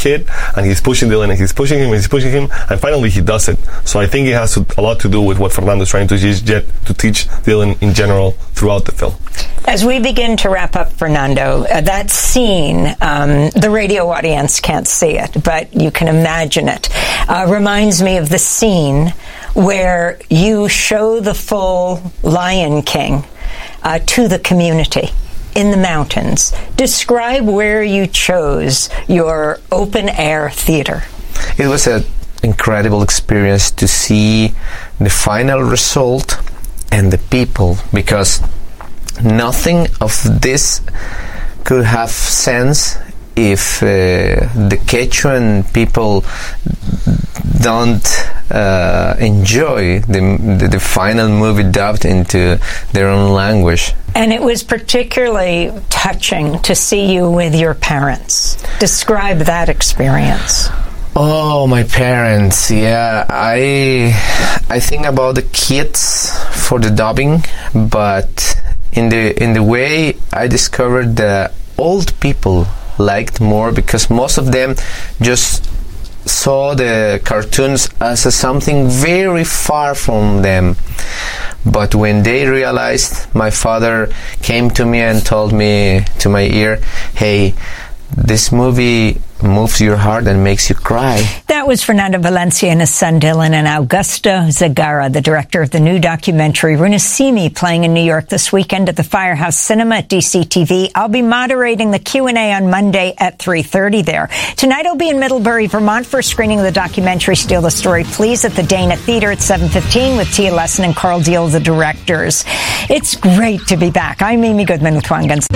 kid, and he's pushing Dylan, and he's pushing him, and finally he does it. So I think it has a lot to do with what Fernando's trying to teach Dylan in general throughout the film. As we begin to wrap up, Fernando, that scene, the radio audience can't see it, but you can imagine it, reminds me of the scene where you show the full Lion King to the community in the mountains. Describe where you chose your open-air theater. It was an incredible experience to see the final result and the people, because nothing of this could have sense if the Quechuan people don't enjoy the final movie dubbed into their own language. And it was particularly touching to see you with your parents. Describe that experience. Oh, my parents, yeah. I think about the kids for the dubbing, but in the way I discovered the old people liked more, because most of them just saw the cartoons as something very far from them. But when they realized, my father came to me and told me to my ear, "Hey, this movie moves your heart and makes you cry." That was Fernando Valencia and his son Dylan, and Augusto Zagara, the director of the new documentary Runasimi, playing in New York this weekend at the Firehouse Cinema at DCTV. I'll be moderating the Q&A on Monday at 3:30 there. Tonight I'll be in Middlebury, Vermont for a screening of the documentary Steal the Story, Please at the Dana Theater at 7:15 with Tia Lesson and Carl Deal, the directors. It's great to be back. I'm Amy Goodman with Juan Gonzalez.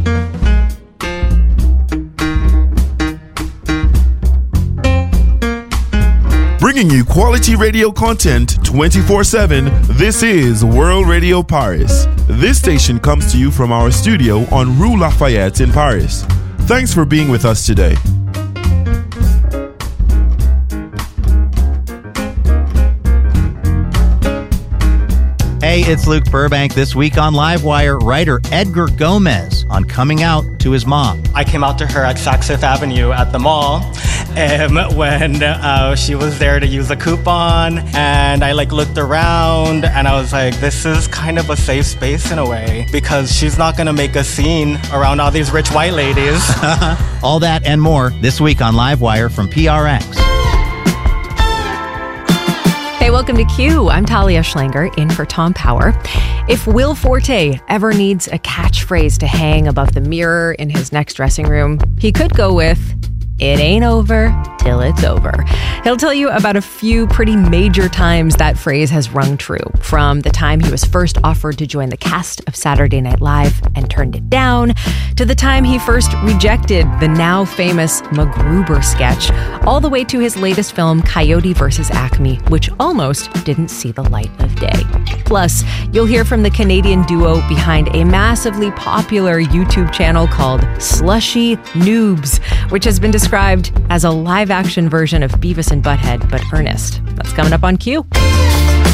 Bringing you quality radio content 24/7, this is World Radio Paris. This station comes to you from our studio on Rue Lafayette in Paris. Thanks for being with us today. Hey, it's Luke Burbank. This week on Livewire, writer Edgar Gomez on coming out to his mom. I came out to her at Saks Fifth Avenue at the mall when she was there to use a coupon, and I looked around and I was like, this is kind of a safe space in a way, because she's not going to make a scene around all these rich white ladies. All that and more this week on Livewire from PRX. Hey, welcome to Q. I'm Talia Schlanger, in for Tom Power. If Will Forte ever needs a catchphrase to hang above the mirror in his next dressing room, he could go with, "It ain't over till it's over." He'll tell you about a few pretty major times that phrase has rung true, from the time he was first offered to join the cast of Saturday Night Live and turned it down, to the time he first rejected the now famous MacGruber sketch, all the way to his latest film, Coyote vs. Acme, which almost didn't see the light of day. Plus, you'll hear from the Canadian duo behind a massively popular YouTube channel called Slushy Noobs, which has been described as a live-action version of Beavis and Butthead, but earnest. That's coming up on Q.